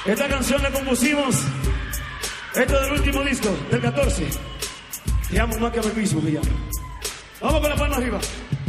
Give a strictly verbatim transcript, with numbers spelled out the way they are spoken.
Esta canción la compusimos, esto es del último disco, del catorce. Te amo más que a mí mismo, me llamo. Vamos con la palma arriba.